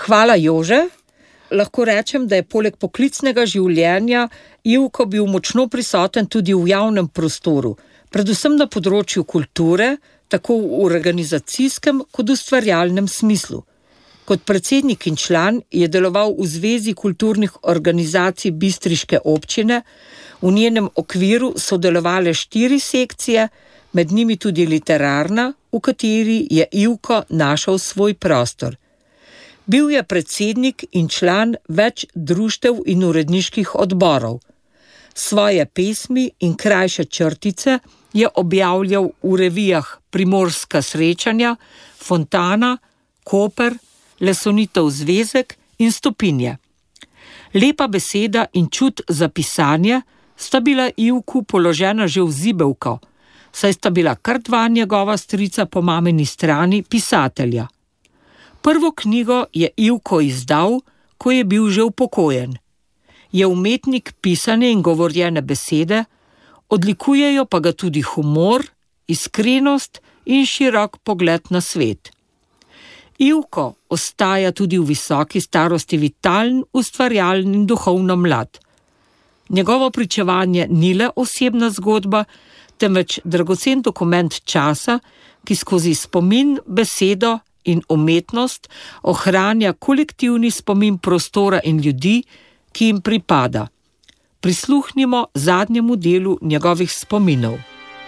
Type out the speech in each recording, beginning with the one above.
Hvala, Jože. Lahko rečem, da je poleg poklicnega življenja Ivko bil močno prisoten tudi v javnem prostoru, predvsem na področju kulture, tako v organizacijskem kot ustvarjalnem smislu. Kot predsednik in član je deloval v Zvezi kulturnih organizacij Bistriške občine, v njenem okviru so delovale 4 sekcije, med njimi tudi literarna, v kateri je Ivko našel svoj prostor. Bil je predsednik in član več društev in uredniških odborov. Svoje pesmi in krajše črtice je objavljal v revijah Primorska srečanja, Fontana, Koper, Lesonitov zvezek in Stopinje. Lepa beseda in čut za pisanje sta bila Ivku položena že v zibelko, saj sta bila kar 2 njegova strica po mamini strani pisatelja. Prvo knjigo je Ivko izdal, ko je bil že upokojen. Je umetnik pisane in govorjene besede, odlikujejo pa ga tudi humor, iskrenost in širok pogled na svet. Ivko ostaja tudi v visoki starosti vitalen, ustvarjalen in duhovno mlad. Njegovo pričevanje ni le osebna zgodba, temveč dragocen dokument časa, ki skozi spomin, besedo in umetnost ohranja kolektivni spomin prostora in ljudi, ki jim pripada. Prisluhnimo zadnjemu delu njegovih spominov.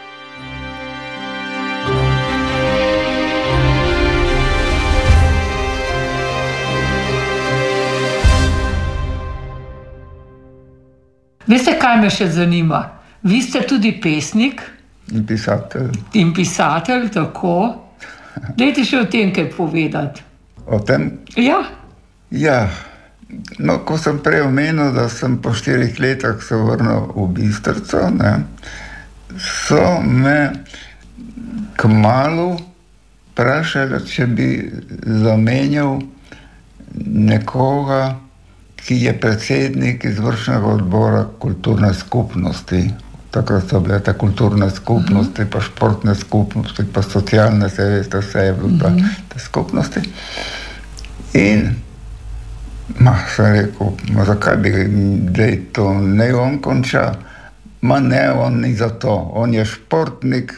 Veste, kaj me še zanima? Vi ste tudi pesnik. In pisatelj. In pisatelj, tako. Dajte še o tem kaj povedati. O tem? Ja. Ja. No, ko sem prej omenil, da sem po 4 letih se vrnil v Bistrico, ne, so me kmalu vprašali, če bi zamenjal nekoga, ki je predsednik izvršnega odbora kulturne skupnosti. Takrat so bile te kulturne skupnosti, pa športne skupnosti, pa socialne, vse je bilo te skupnosti. In sem rekel, zakaj bi dej to, ne on konča? Ne, on ni za to. On je športnik,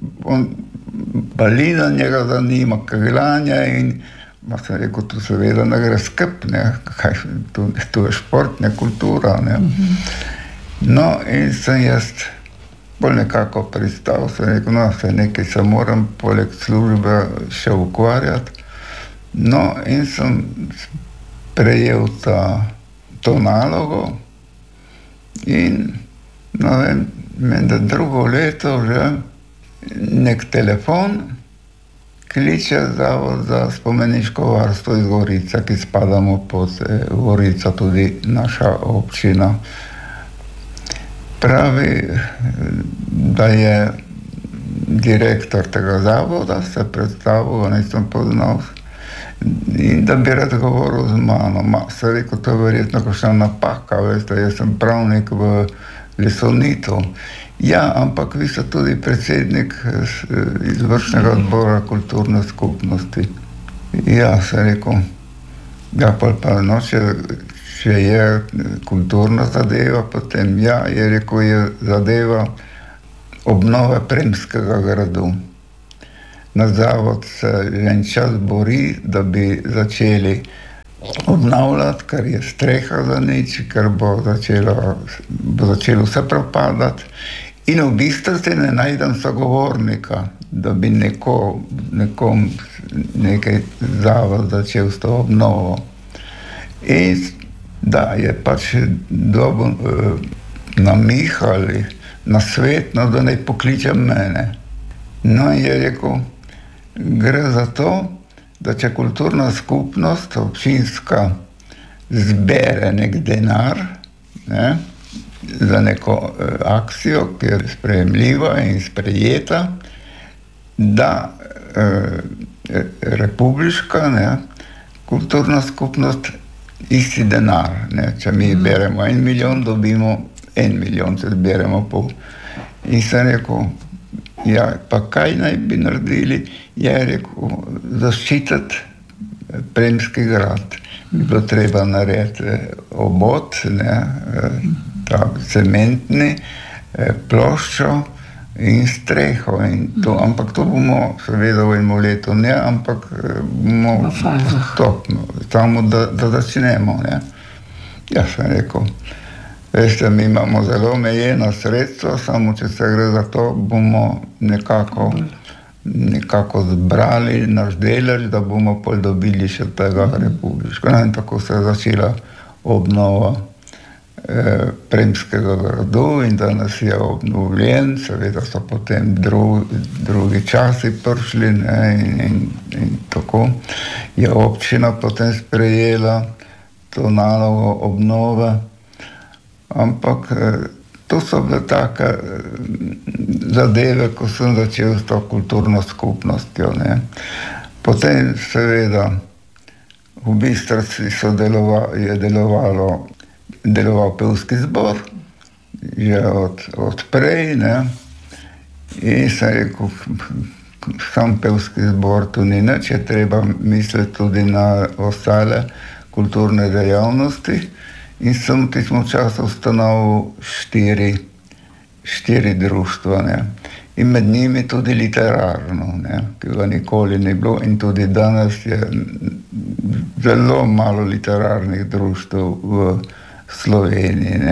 balina njega zanima, keglanje in sem rekel, tu seveda ne gre skup, ne, kaj, tu je šport, ne kultura, ne. No, in sem jaz bolj nekako pristal, sem rekel, no, se nekaj se moram poleg službe še ukvarjati. No, in sem prejel to nalogo in, no vem, da 2. leto že nek telefon kliče Zavod za spomeniško varstvo iz Gorice, ki spadamo pod Gorico, tudi naša občina. Pravi, da je direktor tega zavoda se predstavil, nisem poznal, in da bi rad govoril z mano. Sem rekel, to je verjetno kakšna napaka, veste, jaz sem pravnik v Lesonitu. Ja, ampak vi ste tudi predsednik izvršnega odbora kulturne skupnosti. Ja, sem rekel, ja, pa no, če je kulturna zadeva, potem ja, je rekel, je zadeva obnove Premskega gradu. Na zavod se en čas bori, da bi začeli obnavljati, ker je streha za nič, ker bo začelo vse propadati. In v Bistrici ne najdem sogovornika, da bi nekom nekaj zavod začel s to obnovo. In da je pač dobil namih ali nasvet, no, da naj pokliče mene. No, in je rekel, gre za to, da če kulturna skupnost občinska zbere nek denar, ne, za neko akcijo, ki je sprejemljiva in sprejeta, da republiška, ne, kulturna skupnost isti denar. Ne. Če mi beremo 1 milijon, dobimo 1 milijon, če zberemo pol. In sem rekel, ja, pa kaj naj bi naredili? Je rekel, zaščititi Premski grad. je bilo treba narediti obod, ta cementni, ploščo in streho. Ampak to bomo seveda v enem letu, ampak bomo postopno, samo da začnemo. Ja, sem rekel, veste, mi imamo zelo omejena sredstva, samo če se gre za to, bomo nekako zbrali naš delež, da bomo pol dobili še tega republiško. In tako se je začela obnova Premskega gradu in danes je obnovljen. Seveda so potem drugi časi prišli, in tako je občina potem sprejela to nalogo obnove. Ampak to so bile take zadeve, ko sem začel s to kulturno skupnostjo. Potem seveda v Bistrici je deloval pevski zbor, že od prej, in sem rekel, sam pevski zbor tu ni nič, je treba misliti tudi na ostale kulturne dejavnosti. In sem v tistem času ustanovil štiri društva, in med njimi tudi literarno, ki ga nikoli ni bilo, in tudi danes je zelo malo literarnih društev v Sloveniji.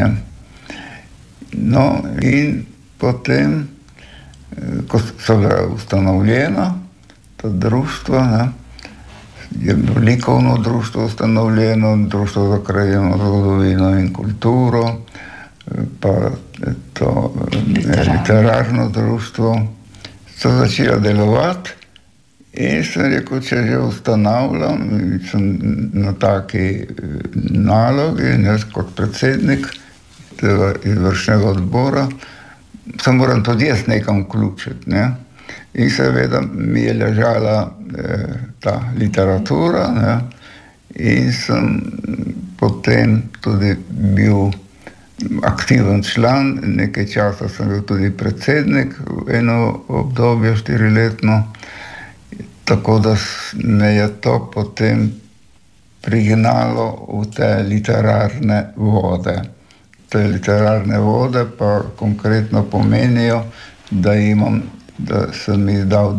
No, in potem, ko so bila ustanovljena ta društva, je bilo likovno društvo ustanovljeno, društvo za krajevno zgodovino in kulturo, pa to literarno društvo, so začela delovati. In sem rekel, če že ustanavljam, sem na taki nalogi, kot predsednik tega izvršnega odbora, se moram tudi jaz nekam vključiti. In seveda mi je ležala ta literatura, in sem potem tudi bil aktiven član, nekaj časa sem bil tudi predsednik, eno obdobje 4-letno, tako da me je to potem prignalo v te literarne vode. Te literarne vode pa konkretno pomenijo, da sem izdal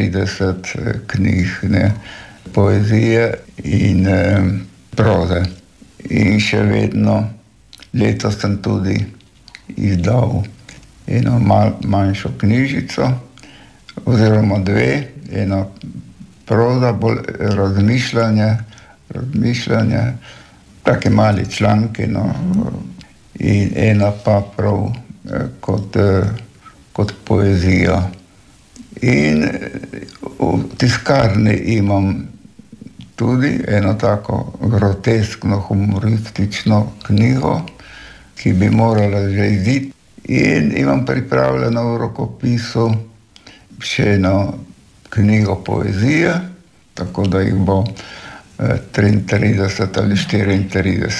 32 knjig, poezije in proze. In še vedno letos sem tudi izdal eno manjšo knjižico, oziroma dve, ena proza, bolj razmišljanje, take mali članki, in ena pa prav kot poezija. In v tiskarni imam tudi eno tako groteskno, humoristično knjigo, ki bi morala že iziti. In imam pripravljeno v rokopisu še eno knjigo poezije, tako da jih bo 33 ali 34.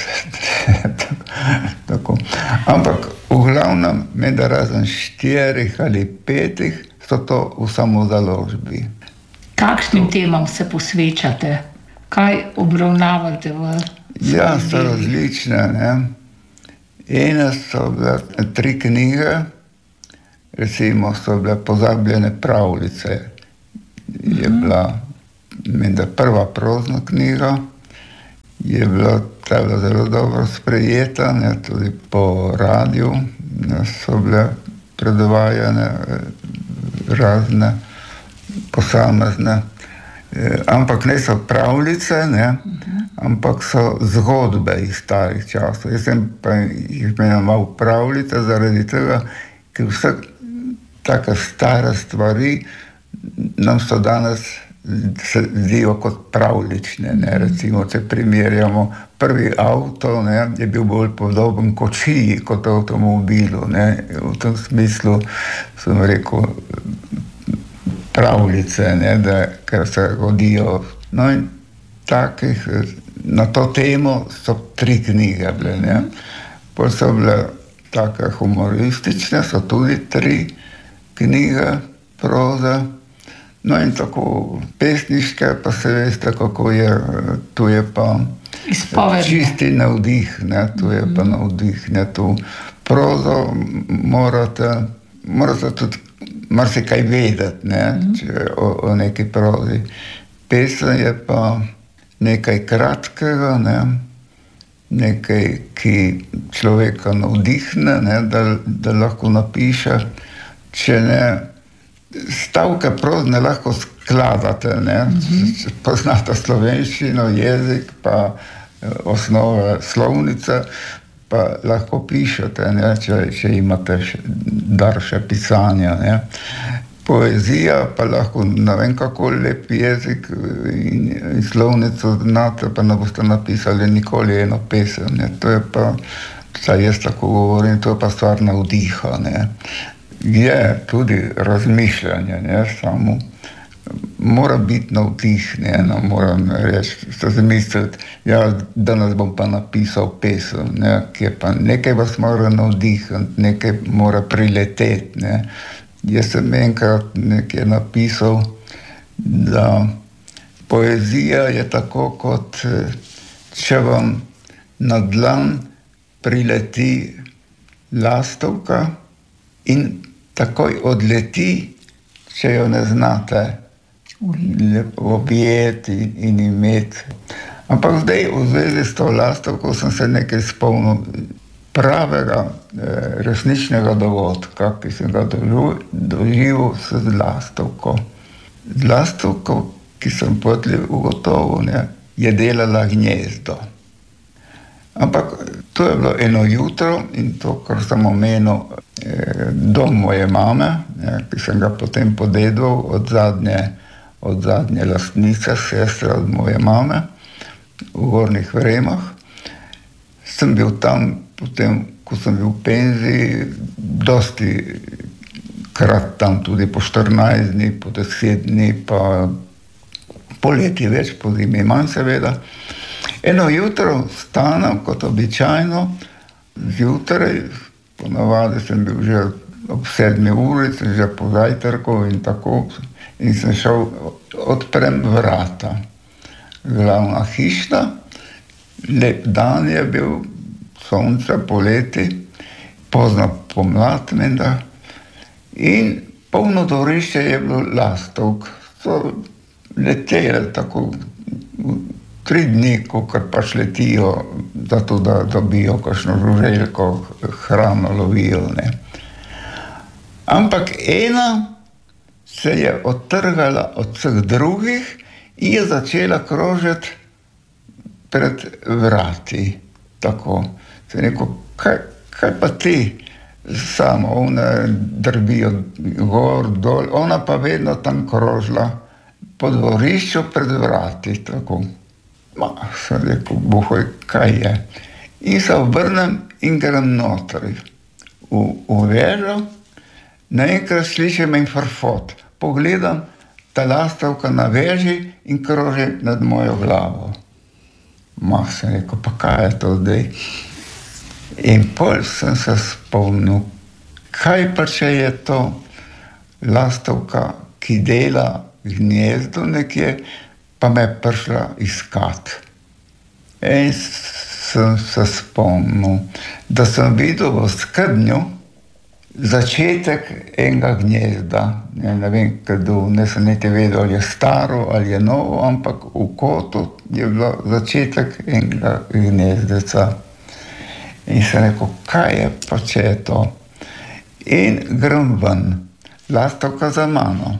Tako. Ampak v glavnem, med razen 4 ali 5 so to v samozaložbi. Kakšnim temam se posvečate? Kaj obravnavate v svoji Ja, so različne. Ene so bile 3 knjige, recimo so bile Pozabljene pravljice. Je bila menda prva prozna knjiga, je bila zelo dobro sprejeta, tudi po radiju so bile predvajane razne posamezne, ampak ne so pravljice, ampak so zgodbe iz starih časov. Jaz sem pa jih imenoval pravljice zaradi tega, ker vse take stare stvari nam so danes se zdijo kot pravljične. Recimo, če primerjamo prvi avto, je bil bolj podoben kočiji kot avtomobilu. V tem smislu sem rekel pravljice, ker se godijo. No in takih, na to temo so 3 knjige bile. Potem so bile take humoristične, so tudi 3 knjige proze. No in tako pesniške, pa se veste, kako je, tu je pa Izpovedno. Čisti navdih, ne, to je pa navdih, ne, to prozo morate tudi marsikaj vedeti, ne, o neki prozi. Pesem je pa nekaj kratkega, ne, nekaj, ki človeka navdihne, ne, da lahko napiše, če ne, stavke prozne lahko skladate, ne, poznate slovenščino, jezik, pa osnove slovnice, pa lahko pišete, ne, če imate dar še pisanja, ne. Poezija pa lahko ne vem kako lep jezik in slovnico znate, pa ne boste napisali nikoli eno pesem, ne. To je pa, saj jaz tako govorim, to je pa stvar navdiha, ne. Je tudi razmišljanje, ne, samo mora biti navdih, ne, moram reči, se zamisliti, ja, danes bom pa napisal pesem, ne, ki je pa nekaj vas mora navdihati, nekaj mora prileteti, ne. Jaz sem enkrat nekaj napisal, da poezija je tako, kot če vam na dlan prileti lastovka in takoj odleti, če jo ne znate objeti in imeti. Ampak zdaj v zvezi s to lastovko sem se nekaj spomnil pravega, resničnega dogodka, ki sem ga doživel z lastovko. Z lastovko, ki sem potlej ugotovil, ne, je delala gnezdo. Ampak to je bilo eno jutro in to, kar sem omenil, dom moje mame, ne, ki sem ga potem podedal od zadnje lastnice, sestre od moje mame, v Gornjih Vremah. Sem bil tam potem, ko sem bil v penziji, dosti krat tam tudi po 14 dni, po 10 dni, pa poleti več, po zimi manj seveda. Eno jutro stanem kot običajno, zjutraj, ponavadi sem bil že ob 7 uri, sem že po zajtrku in tako, in sem šel, odprem vrata. Glavna hišna, lep dan je bil, sonce, poleti, pozno pomlad menda, in polno dvorišče je bilo lastovk. So letele tako 3 dni, kakor pač letijo, zato da dobijo kakšno žuželko, hrano lovijo, ne. Ampak ena se je odtrgala od vseh drugih in je začela krožiti pred vrati. Tako. Se je rekel, kaj pa ti? Samo one drbijo gor, dol, ona pa vedno tam krožila po dvorišču pred vrati. Tako. Sem rekel, bohoj, kaj je? In se obrnem in grem notri. V vežo, naenkrat slišim en frfot. Pogledam, ta lastovka na veži in kroži nad mojo glavo. Sem rekel, pa kaj je to zdaj? In pol sem se spomnil, kaj pa če je to lastovka, ki dela gnezdo nekje, pa me je prišla iskat. In sem se spomnil, da sem videl v skednju začetek enega gnezda. Ne vem, nisem niti vedel, ali je staro ali je novo, ampak v kotu je bilo začetek enega gnezdeca. In sem rekel, kaj je pa če je to? In grem ven, lastovka za mano.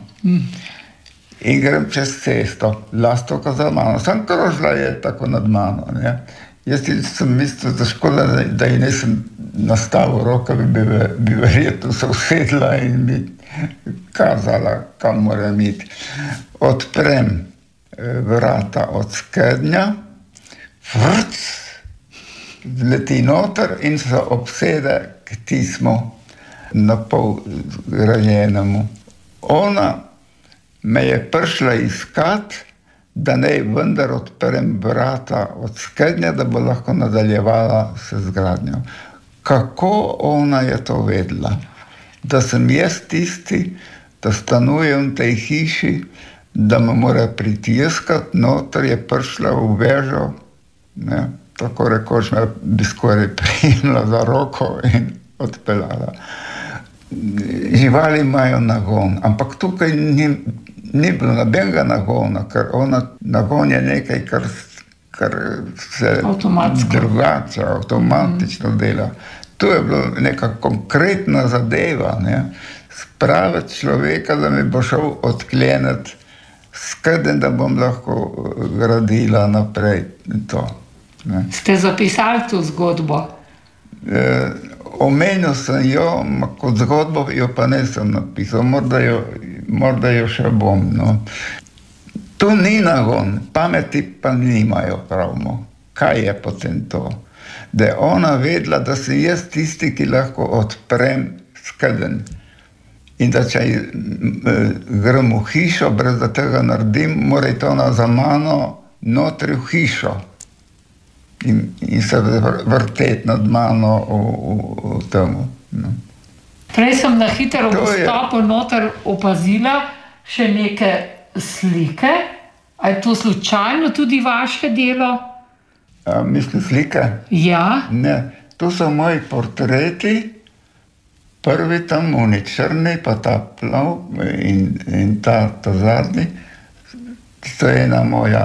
In grem čez cesto, lastovka za mano. Sam krožila je tako nad mano, ne. Jaz sem mislil, da škoda, da ji nisem nastavil roka, bi verjetno se usedla in mi kazala, kam moram iti. Odprem vrata od skednja, vrc, leti noter in se obsede k tismu napol ranjenemu. Ona me je prišla iskat, da naj vendar odprem vrata od skednja, da bo lahko nadaljevala se zgradnjo. Kako ona je to vedela? Da sem jaz tisti, da stanujem v tej hiši, da me mora pritiskati, noter je prišla v vežo Ne. Tako rekoč me bi skoraj prijela za roko in odpeljala. Živali imajo nagon, ampak tukaj ni bilo nobenega nagona, ker nagon je nekaj, kar se drugače, avtomatično dela. To je bilo neka konkretna zadeva, ne. Spraviti človeka, da mi bo šel odkleniti skedenj, da bom lahko gradila naprej to. Ne. Ste zapisali to zgodbo? Omenil sem jo, kot zgodbo jo pa nisem napisal, morda jo še bom. No. To ni nagon, pameti pa nimajo, pravimo. Kaj je potem to? Da je ona vedela, da sem jaz tisti, ki lahko odprem skedenj. In da če grem v hišo, brez da tega naredim, mora iti ona za mano notri v hišo. In se vrteti nad mano v temu. No. Prej sem na hitro vstopu noter opazila še neke slike. A je to slučajno tudi vaše delo? Mislim, slike? Ja. Ne, to so moji portreti. Prvi tam oni črni, pa ta plav in ta zadnji. To je ena moja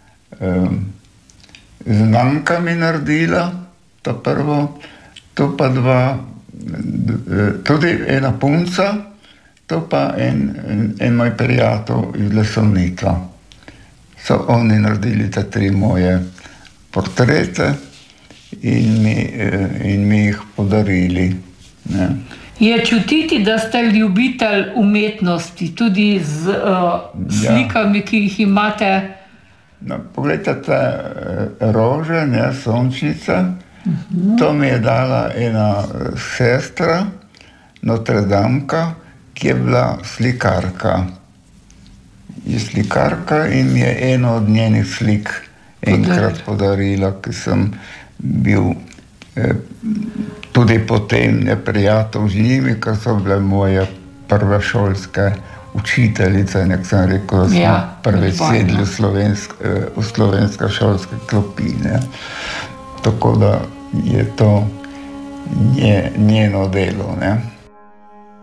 znamka mi naredila, to prvo, to pa dva, tudi ena punca, to pa en moj prijatelj iz Lesovnika. So oni naredili te 3 moje portrete in mi jih podarili. Ne. Je čutiti, da ste ljubitelj umetnosti, tudi z slikami, ki jih imate? No, poglejte te rože, ne, sončnice. To mi je dala ena sestra, Notredamka, ki je bila slikarka. Je slikarka in mi je eno od njenih slik enkrat podarila, ki sem bil tudi potem neprijatelj z njimi, ker so bile moje prve šolske učiteljice, nek sem rekel, da smo prvi sedli v slovenske šolske klopi. Ne. Tako da je to njeno delo. Ne.